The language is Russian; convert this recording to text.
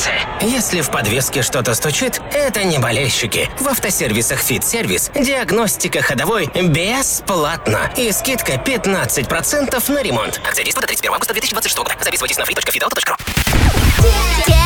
информация. Если в подвеске что-то стучит, это не болельщики. В автосервисах «Фит-сервис» диагностика ходовой бесплатно. И скидка 15% на ремонт. Акция действует до 31 августа 2026 года. Записывайтесь на free.fitauto.ru.